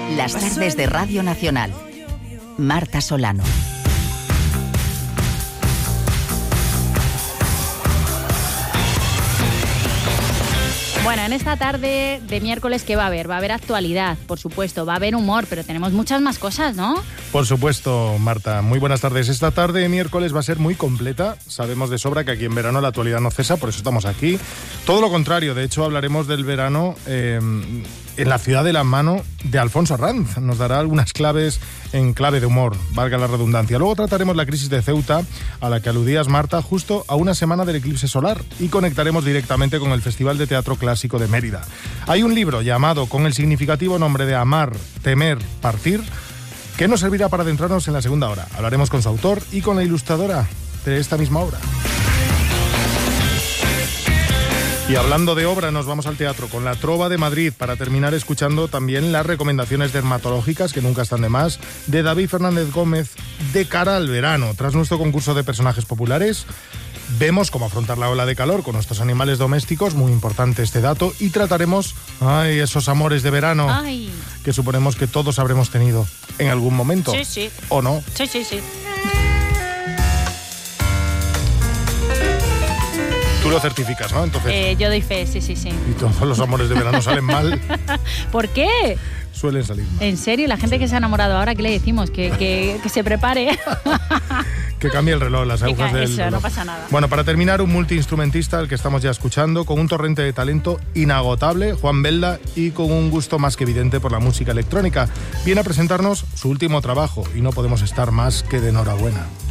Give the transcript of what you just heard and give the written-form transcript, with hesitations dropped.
Las tardes de Radio Nacional. Marta Solano. Bueno, en esta tarde de miércoles, ¿qué va a haber? Va a haber actualidad, por supuesto, va a haber humor, pero tenemos muchas más cosas, ¿no? Por supuesto, Marta. Muy buenas tardes. Esta tarde de miércoles va a ser muy completa. Sabemos de sobra que aquí en verano la actualidad no cesa, por eso estamos aquí. Todo lo contrario, de hecho hablaremos del verano en la ciudad de la mano de Alfonso Arranz. Nos dará algunas claves en clave de humor, valga la redundancia. Luego trataremos la crisis de Ceuta, a la que aludías, Marta, justo a una semana del eclipse solar, y conectaremos directamente con el Festival de Teatro Clásico de Mérida. Hay un libro llamado con el significativo nombre de Amar, Temer, Partir, que nos servirá para adentrarnos en la segunda hora. Hablaremos con su autor y con la ilustradora de esta misma obra. Y hablando de obra, nos vamos al teatro con La Trova de Madrid, para terminar escuchando también las recomendaciones dermatológicas, que nunca están de más, de David Fernández Gómez de cara al verano. Tras nuestro concurso de personajes populares, vemos cómo afrontar la ola de calor con nuestros animales domésticos, muy importante este dato, y trataremos esos amores de verano que suponemos que todos habremos tenido en algún momento. Sí, sí. ¿O no? Sí, sí, sí. Tú lo certificas, ¿no? Entonces, yo doy fe, sí, sí, sí. y todos los amores de verano salen mal. ¿Por qué? Suelen salir mal. ¿En serio? La gente que se ha enamorado ahora, ¿qué le decimos? Que se prepare. Que cambie el reloj, las agujas del eso, reloj. no pasa nada. Bueno, para terminar, un multiinstrumentista al que estamos ya escuchando, con un torrente de talento inagotable, Juan Belda, y con un gusto más que evidente por la música electrónica. Viene a presentarnos su último trabajo y no podemos estar más que de enhorabuena.